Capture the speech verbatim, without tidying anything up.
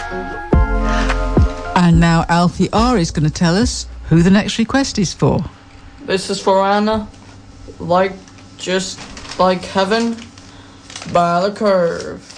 And now Alfie R is going to tell us who the next request is for. This is for Anna. Like, just like heaven, by the curve.